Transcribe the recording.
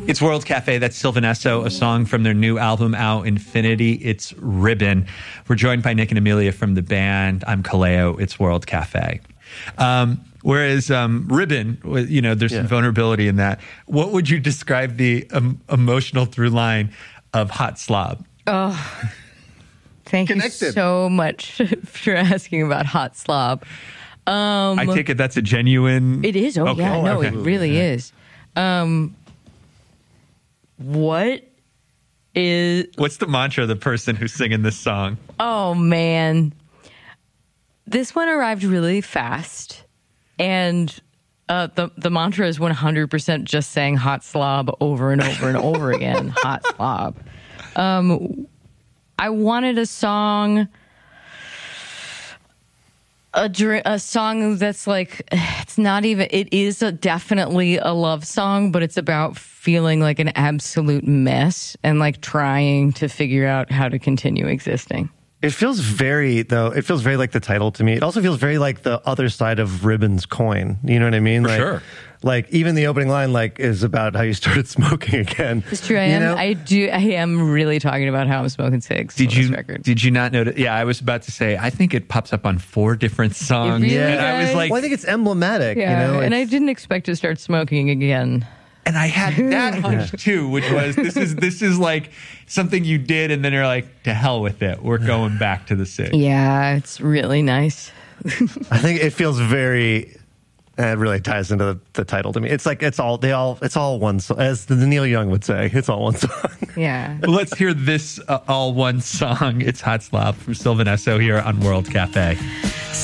It's World Cafe. That's Sylvan Esso, a song from their new album out, Infinity. It's Ribbon. We're joined by Nick and Amelia from the band. I'm Kaleo. It's World Cafe. Whereas Ribbon, you know, there's some vulnerability in that. What would you describe the emotional through line of Hot Slob? Oh, thank you so much for asking about Hot Slob. I take it that's a genuine... It is. Oh, okay. Yeah. No, okay. It really is. What's the mantra of the person who's singing this song? Oh, man. This one arrived really fast. And the mantra is 100% just saying hot slob over and over and over again. Hot slob. I wanted a song... A song that's like, it's not even, it is definitely a love song, but it's about feeling like an absolute mess and like trying to figure out how to continue existing. It feels very like the title to me. It also feels very like the other side of Ribbon's coin. You know what I mean? For sure. Like even the opening line like is about how you started smoking again. It's true. I am really talking about how I'm smoking cigs. Did you not notice? Yeah, I was about to say, I think it pops up on 4 different songs. Really I was like, well, I think it's emblematic. Yeah, you know? And I didn't expect to start smoking again. And I had that hunch too, which was this is like something you did, and then you're like, to hell with it. We're going back to the cig. Yeah, it's really nice. I think it feels very. It really ties into the title to me. It's like it's all one song, as the Neil Young would say. It's all one song. Yeah. Well, let's hear this all one song. It's Hot Slob from Sylvan Esso here on World Cafe.